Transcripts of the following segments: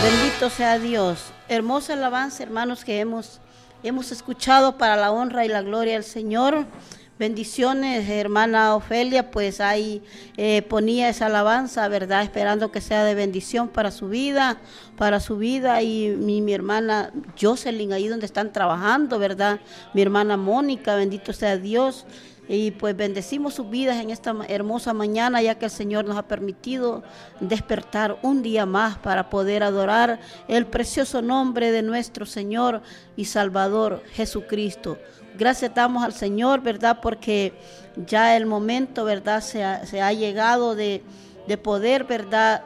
Bendito sea Dios. Hermosa alabanza, hermanos, que hemos escuchado para la honra y la gloria del Señor. Bendiciones, hermana Ofelia, pues ahí ponía esa alabanza, ¿verdad? Esperando que sea de bendición para su vida, y mi hermana Jocelyn, ahí donde están trabajando, ¿verdad? Mi hermana Mónica, bendito sea Dios. Y pues bendecimos sus vidas en esta hermosa mañana, ya que el Señor nos ha permitido despertar un día más para poder adorar el precioso nombre de nuestro Señor y Salvador Jesucristo. Gracias damos al Señor, ¿verdad? Porque ya el momento, ¿verdad? Se ha llegado de poder, ¿verdad?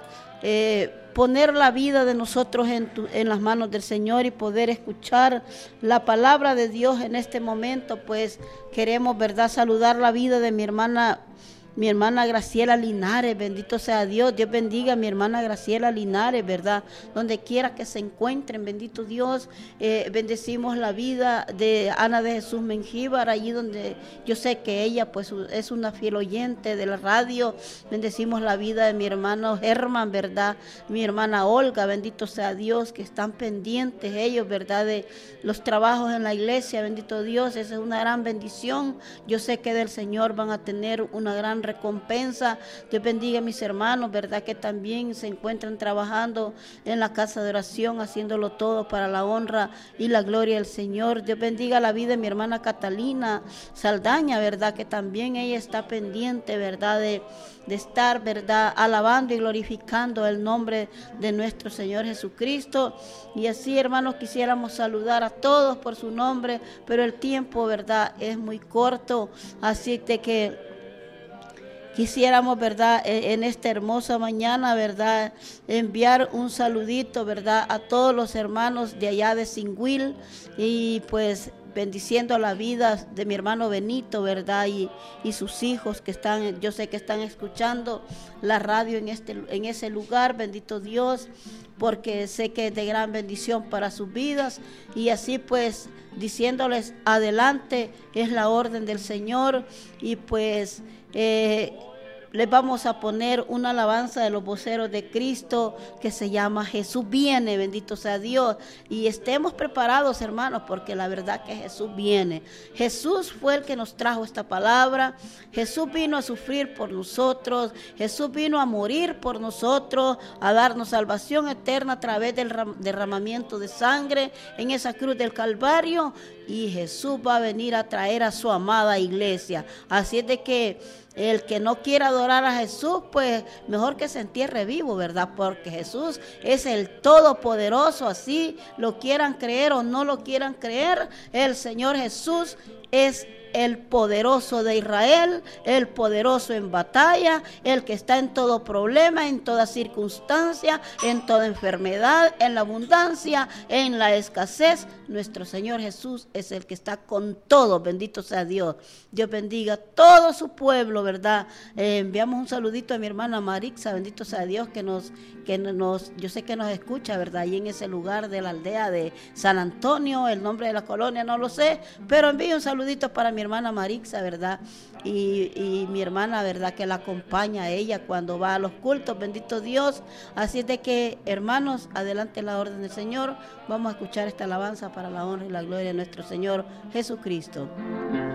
Poner la vida de nosotros en las manos del Señor y poder escuchar la palabra de Dios en este momento. Pues queremos, ¿verdad?, saludar la vida de mi hermana Graciela Linares. Bendito sea Dios. Dios bendiga a mi hermana Graciela Linares, ¿verdad? Donde quiera que se encuentren, bendito Dios. Bendecimos la vida de Ana de Jesús Mengíbar, allí donde yo sé que ella pues es una fiel oyente de la radio. Bendecimos la vida de mi hermano Germán, ¿verdad? Mi hermana Olga, bendito sea Dios, que están pendientes ellos, ¿verdad?, de los trabajos en la iglesia. Bendito Dios, esa es una gran bendición. Yo sé que del Señor van a tener una gran recompensa. Dios bendiga a mis hermanos, ¿verdad?, que también se encuentran trabajando en la casa de oración, haciéndolo todo para la honra y la gloria del Señor. Dios bendiga la vida de mi hermana Catalina Saldaña, ¿verdad?, que también ella está pendiente, ¿verdad?, de estar, ¿verdad?, alabando y glorificando el nombre de nuestro Señor Jesucristo. Y así, hermanos, quisiéramos saludar a todos por su nombre, pero el tiempo, ¿verdad?, es muy corto, así de que quisiéramos, ¿verdad?, en esta hermosa mañana, ¿verdad?, enviar un saludito, ¿verdad?, a todos los hermanos de allá de Singüil, y pues bendiciendo la vida de mi hermano Benito, ¿verdad?, y sus hijos que están, yo sé que están escuchando la radio en ese lugar. Bendito Dios, porque sé que es de gran bendición para sus vidas. Y así pues diciéndoles adelante, es la orden del Señor. Y pues les vamos a poner una alabanza de los voceros de Cristo que se llama Jesús viene, bendito sea Dios. Y estemos preparados, hermanos, porque la verdad que Jesús viene. Jesús fue el que nos trajo esta palabra. Jesús vino a sufrir por nosotros. Jesús vino a morir por nosotros, a darnos salvación eterna a través del derramamiento de sangre en esa cruz del Calvario. Y Jesús va a venir a traer a su amada iglesia. Así es de que el que no quiera adorar a Jesús, pues mejor que se entierre vivo, ¿verdad? Porque Jesús es el Todopoderoso, así lo quieran creer o no lo quieran creer. El Señor Jesús es el poderoso de Israel, el poderoso en batalla, el que está en todo problema, en toda circunstancia, en toda enfermedad, en la abundancia, en la escasez. Nuestro Señor Jesús es el que está con todo, bendito sea Dios. Dios bendiga a todo su pueblo, ¿verdad? Enviamos un saludito a mi hermana Marixa, bendito sea Dios, yo sé que nos escucha, ¿verdad? Ahí en ese lugar de la aldea de San Antonio, el nombre de la colonia no lo sé, pero envío un saludito para mi hermana Marixa, ¿verdad? Y mi hermana, ¿verdad?, que la acompaña a ella cuando va a los cultos, bendito Dios. Así es de que, hermanos, adelante la orden del Señor. Vamos a escuchar esta alabanza para la honra y la gloria de nuestro Señor Jesucristo.